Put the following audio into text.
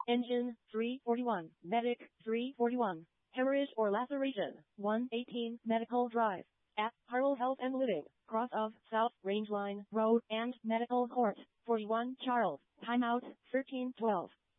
Engine 341, Medic 341, hemorrhage or laceration 118 Medical Drive at Harwell Health and Living, cross of South Range Line Road and Medical Court 41 Charles, timeout 1312.